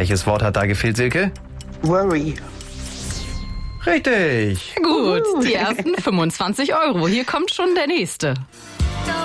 Welches Wort hat da gefehlt, Silke? Worry. Richtig. Gut, die ersten 25 Euro. Hier kommt schon der nächste.